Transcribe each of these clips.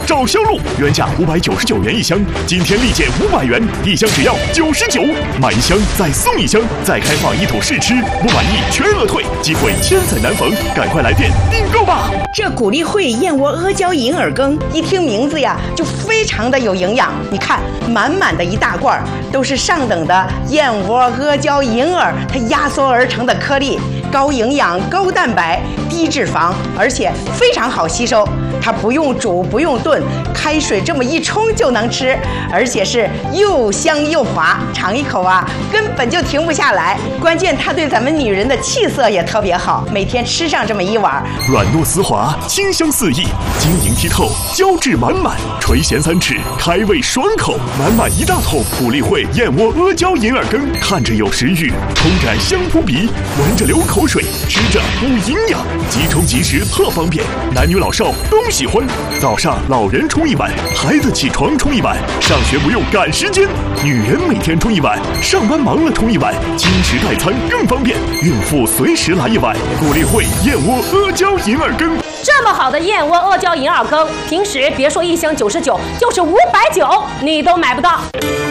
找销路，原价599元一箱，今天立减500元，一箱只要99，买一箱再送一箱，再开放一桶试吃，不满意全额退，机会千载难逢，赶快来电订购吧！ 这谷粒汇燕窝阿胶银耳羹，一听名字呀，就非常的有营养。你看，满满的一大罐，都是上等的燕窝阿胶银耳，它压缩而成的颗粒，高营养、高蛋白、低脂肪，而且非常好吸收。它不用煮，不用炖，开水这么一冲就能吃，而且是又香又滑，尝一口啊，根本就停不下来。关键它对咱们女人的气色也特别好，每天吃上这么一碗， 软糯丝滑，清香四溢，晶莹剔透，胶质满满，垂涎3尺，开胃爽口，满满一大桶谷粒汇燕窝阿胶银耳羹，看着有食欲，冲感香扑鼻，闻着流口水，吃着补营养，即冲即食特方便，男女老少都喜欢。早上老人冲一碗，孩子起床冲一碗，上学不用赶时间，女人每天冲一碗，上班忙了冲一碗，轻食代餐更方便，孕妇随时来一碗谷粒汇燕窝阿胶银耳羹。 这么好的燕窝阿胶银耳羹，平时别说一箱99，就是590你都买不到。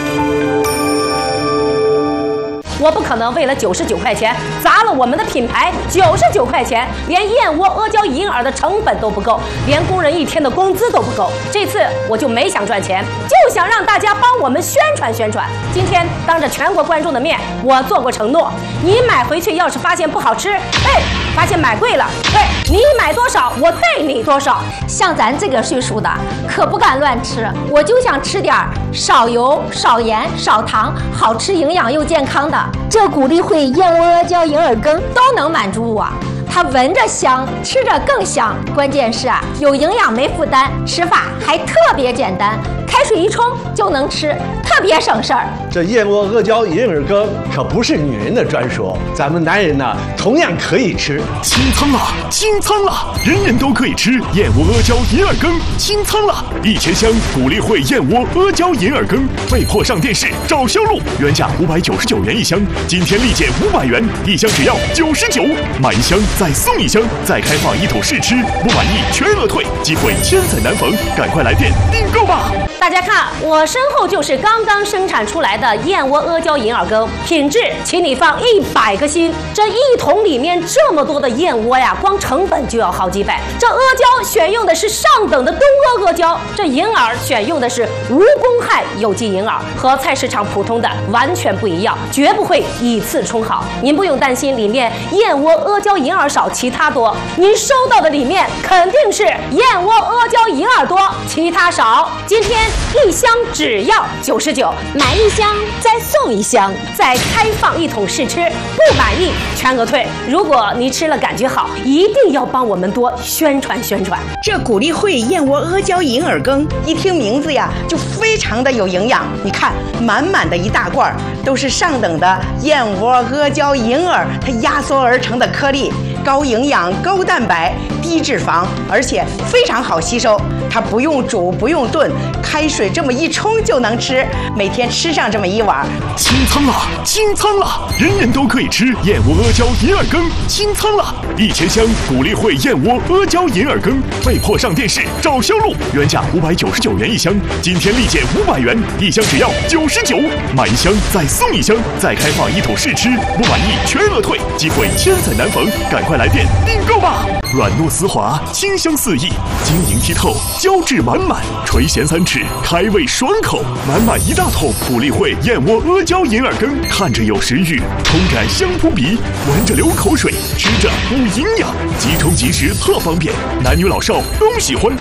我不可能为了99块钱砸了我们的品牌，99块钱连燕窝阿胶银耳的成本都不够，连工人一天的工资都不够。这次我就没想赚钱，就想让大家帮我们宣传宣传。今天当着全国观众的面，我做过承诺，你买回去要是发现不好吃，发现买贵了，你买多少我退你多少。 像咱这个岁数的可不敢乱吃，我就想吃点少油、少盐、少糖，好吃、营养又健康的。这谷粒汇燕窝阿胶银耳羹都能满足我。它闻着香，吃着更香，关键是有营养没负担，吃法还特别简单，开水一冲就能吃，特别省事儿。 这燕窝阿胶银耳羹可不是女人的专属，咱们男人呢同样可以吃。 清仓了，清仓了，人人都可以吃燕窝阿胶银耳羹，清仓了！1000箱谷粒汇燕窝阿胶银耳羹，被迫上电视找销路，原价599元一箱，今天立减500元，一箱只要99，买一箱再送一箱，再开放一桶试吃，不满意全额退，机会千载难逢，赶快来电订购吧！ 大家看，我身后就是刚刚生产出来的燕窝阿胶银耳羹，品质请你放100个心。这一桶里面这么多的燕窝呀，光成本就要好几百。这阿胶选用的是上等的东阿阿胶，这银耳选用的是无公害有机银耳，和菜市场普通的完全不一样，绝不会以次充好。您不用担心里面燕窝阿胶银耳少，其他多。您收到的里面肯定是燕窝阿胶银耳多，其他少。今天一箱只要99， 买一箱再送一箱， 再开放一桶试吃，不满意全额退。如果你吃了感觉好，一定要帮我们多宣传宣传。 这谷粒汇燕窝阿胶银耳羹，一听名字呀，就非常的有营养。你看，满满的一大罐，都是上等的燕窝阿胶银耳，它压缩而成的颗粒，高营养、高蛋白、低脂肪，而且非常好吸收。它不用煮，不用炖，开水这么一冲就能吃，每天吃上这么一碗。 清仓了，清仓了，人人都可以吃燕窝阿胶银耳羹，清仓了！1000箱谷粒汇燕窝阿胶银耳羹，被迫上电视找销路，原价599元一箱，今天立减500元，一箱只要99，买一箱再送一箱，再开放一桶试吃，不满意全额退，机会千载难逢，赶快来电订购吧！软糯丝滑，清香四溢，晶莹剔透，胶质满满，垂涎3尺，开胃爽口，满满一大桶谷粒汇燕窝阿胶银耳羹，看着有食欲，冲感香扑鼻，闻着流口水，吃着补营养，即冲即食特方便，男女老少都喜欢。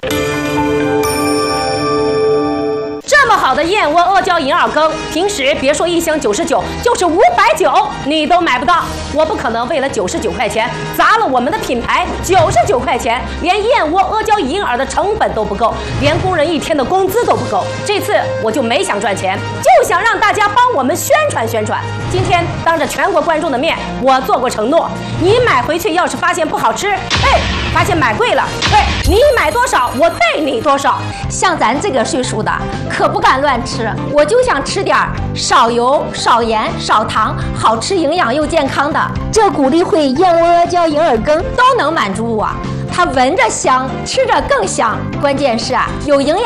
这么好的燕窝阿胶银耳羹，平时别说一箱99，就是590你都买不到。我不可能为了99块钱砸了我们的品牌，99块钱连燕窝阿胶银耳的成本都不够，连工人一天的工资都不够。这次我就没想赚钱，就想让大家帮我们宣传宣传。今天当着全国观众的面，我做过承诺，你买回去要是发现不好吃，发现买贵了，你买多少我退你多少。 像咱这个岁数的可不敢乱吃，我就想吃点少油、少盐、少糖，好吃、营养又健康的。这谷粒汇燕窝阿胶银耳羹都能满足我。它闻着香，吃着更香，关键是有营养。